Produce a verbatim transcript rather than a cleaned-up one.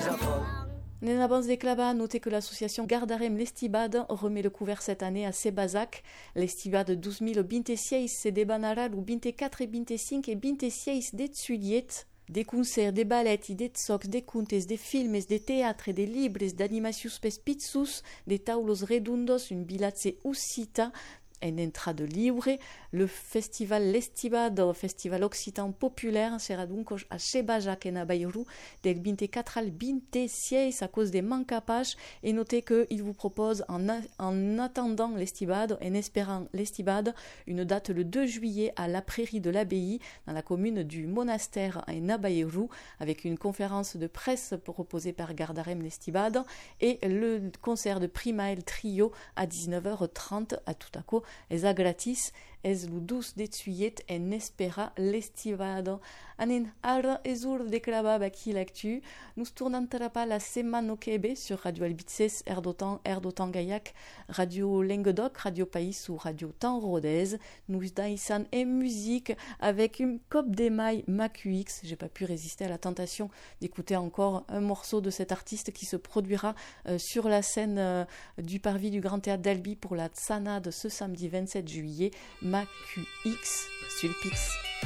En avance des clabas, notez que l'association Gardarem l'Estibade remet le couvert cette année à Sebazac. L'Estibade douze mille vingt-six se débanara le vingt-quatre et vingt-cinq et vingt-six de juillet. Des concerts, des ballets, des tsocs, des contes, des films, des théâtres, des libres, d'animations pes pizzus, des taulos redondos, une bilatze uscita, en entrada libre. Le festival L'Estibade, festival occitan populaire, sera donc à Sebazac en Bayrou del vingt-quatre al vingt-six à cause des mancapages. Et notez qu'il vous propose en, a, en attendant l'Estibade, en espérant l'Estibade, une date le deux juillet à la prairie de l'abbaye dans la commune du Monastère en Bayrou avec une conférence de presse proposée par Gardarem l'Estibade et le concert de Primael Trio à dix-neuf heures trente à tout à coup. Eza gratis, ez le douze de juillet en espera l'Estibade. Anen ara ezur de claba baki l'actu. Nous tournons pas la semaine au Québec sur Radio Albitzes, Erdotan, Erdotan Gaillac, Radio Languedoc, Radio Pays ou Radio Temps Rodez. Nous daïsan et musique avec une cop d'émail Macuix. J'ai pas pu résister à la tentation d'écouter encore un morceau de cet artiste qui se produira euh, sur la scène euh, du Parvis du Grand Théâtre d'Albi pour la Tsanade ce samedi vingt-sept juillet. Macuix sur le Pix.